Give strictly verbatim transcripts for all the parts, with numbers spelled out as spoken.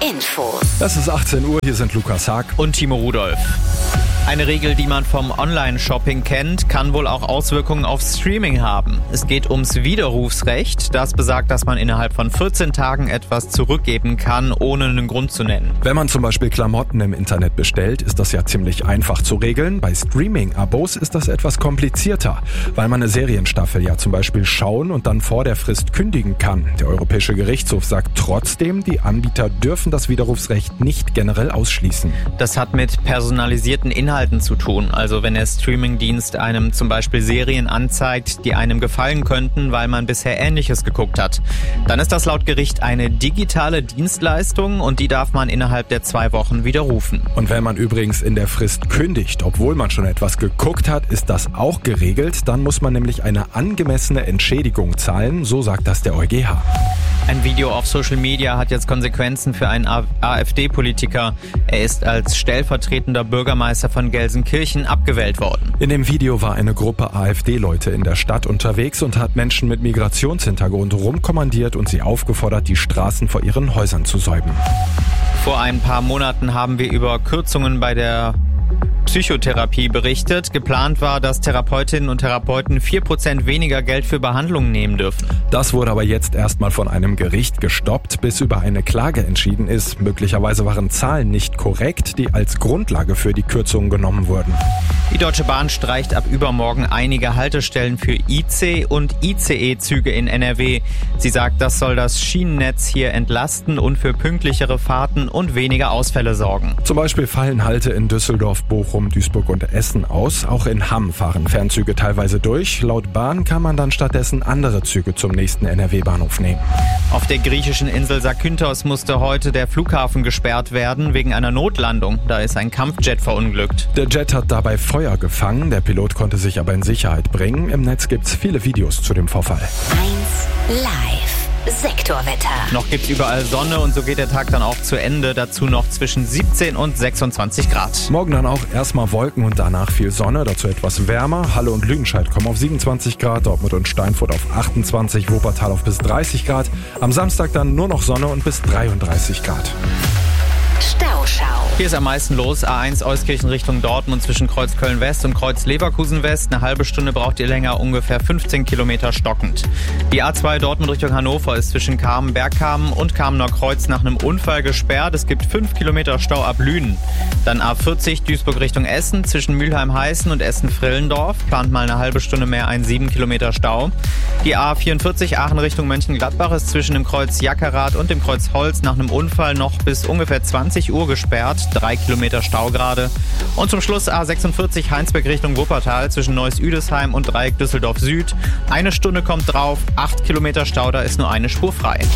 Infos. Es ist achtzehn Uhr, hier sind Lukas Haag und Timo Rudolph. Eine Regel, die man vom Online-Shopping kennt, kann wohl auch Auswirkungen auf Streaming haben. Es geht ums Widerrufsrecht. Das besagt, dass man innerhalb von vierzehn Tagen etwas zurückgeben kann, ohne einen Grund zu nennen. Wenn man zum Beispiel Klamotten im Internet bestellt, ist das ja ziemlich einfach zu regeln. Bei Streaming-Abos ist das etwas komplizierter, weil man eine Serienstaffel ja zum Beispiel schauen und dann vor der Frist kündigen kann. Der Europäische Gerichtshof sagt trotzdem, die Anbieter dürfen das Widerrufsrecht nicht generell ausschließen. Das hat mit personalisierten Inhalten zu tun. Also wenn der Streamingdienst einem zum Beispiel Serien anzeigt, die einem gefallen könnten, weil man bisher Ähnliches geguckt hat. Dann ist das laut Gericht eine digitale Dienstleistung und die darf man innerhalb der zwei Wochen widerrufen. Und wenn man übrigens in der Frist kündigt, obwohl man schon etwas geguckt hat, ist das auch geregelt. Dann muss man nämlich eine angemessene Entschädigung zahlen, so sagt das der EuGH. Ein Video auf Social Media hat jetzt Konsequenzen für einen AfD-Politiker. Er ist als stellvertretender Bürgermeister von Gelsenkirchen abgewählt worden. In dem Video war eine Gruppe AfD-Leute in der Stadt unterwegs und hat Menschen mit Migrationshintergrund rumkommandiert und sie aufgefordert, die Straßen vor ihren Häusern zu säuben. Vor ein paar Monaten haben wir über Kürzungen bei der Psychotherapie berichtet. Geplant war, dass Therapeutinnen und Therapeuten vier Prozent weniger Geld für Behandlungen nehmen dürfen. Das wurde aber jetzt erstmal von einem Gericht gestoppt, bis über eine Klage entschieden ist. Möglicherweise waren Zahlen nicht korrekt, die als Grundlage für die Kürzungen genommen wurden. Die Deutsche Bahn streicht ab übermorgen einige Haltestellen für I C und I C E-Züge in N R W. Sie sagt, das soll das Schienennetz hier entlasten und für pünktlichere Fahrten und weniger Ausfälle sorgen. Zum Beispiel fallen Halte in Düsseldorf, Bochum, Duisburg und Essen aus. Auch in Hamm fahren Fernzüge teilweise durch. Laut Bahn kann man dann stattdessen andere Züge zum nächsten N R W-Bahnhof nehmen. Auf der griechischen Insel Zakynthos musste heute der Flughafen gesperrt werden wegen einer Notlandung. Da ist ein Kampfjet verunglückt. Der Jet hat dabei Feuer gefangen. Der Pilot konnte sich aber in Sicherheit bringen. Im Netz gibt's viele Videos zu dem Vorfall. eins Live. Sektorwetter. Noch gibt's überall Sonne und so geht der Tag dann auch zu Ende. Dazu noch zwischen siebzehn und sechsundzwanzig Grad. Morgen dann auch erstmal Wolken und danach viel Sonne, dazu etwas wärmer. Halle und Lüdenscheid kommen auf siebenundzwanzig Grad, Dortmund und Steinfurt auf achtundzwanzig, Wuppertal auf bis dreißig Grad. Am Samstag dann nur noch Sonne und bis dreiunddreißig Grad. Stauschau. Hier ist am meisten los. A eins Euskirchen Richtung Dortmund zwischen Kreuz Köln-West und Kreuz Leverkusen-West. Eine halbe Stunde braucht ihr länger, ungefähr fünfzehn Kilometer stockend. Die A zwei Dortmund Richtung Hannover ist zwischen Kamen, Bergkamen und Kamener Kreuz nach einem Unfall gesperrt. Es gibt fünf Kilometer Stau ab Lünen. Dann A vierzig Duisburg Richtung Essen zwischen Mülheim-Heißen und Essen-Frillendorf. Plant mal eine halbe Stunde mehr, ein sieben Kilometer Stau. Die A vierundvierzig Aachen Richtung Mönchengladbach ist zwischen dem Kreuz Jackerath und dem Kreuz Holz nach einem Unfall noch bis ungefähr zwanzig Uhr gesperrt. Drei Kilometer Stau gerade. Und zum Schluss A sechsundvierzig Heinsberg Richtung Wuppertal zwischen Neuss-Üdesheim und Dreieck Düsseldorf Süd. Eine Stunde kommt drauf, acht Kilometer Stau, da ist nur eine Spur frei. eins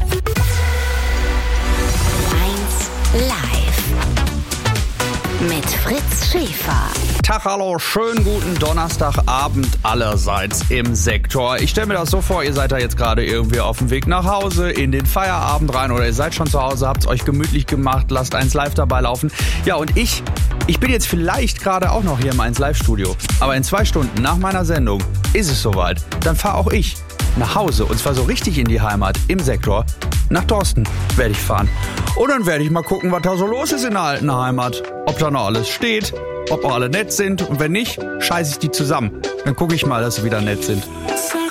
Live. Mit Fritz Schäfer. Tag, hallo, schönen guten Donnerstagabend allerseits im Sektor. Ich stelle mir das so vor, ihr seid da jetzt gerade irgendwie auf dem Weg nach Hause, in den Feierabend rein oder ihr seid schon zu Hause, habt es euch gemütlich gemacht, lasst eins live dabei laufen. Ja, und ich, ich bin jetzt vielleicht gerade auch noch hier im eins Live Studio. Aber in zwei Stunden nach meiner Sendung ist es soweit. Dann fahre auch ich nach Hause und zwar so richtig in die Heimat im Sektor. Nach Dorsten werde ich fahren. Und dann werde ich mal gucken, was da so los ist in der alten Heimat. Ob da noch alles steht, ob auch alle nett sind. Und wenn nicht, scheiße ich die zusammen. Dann gucke ich mal, dass sie wieder nett sind.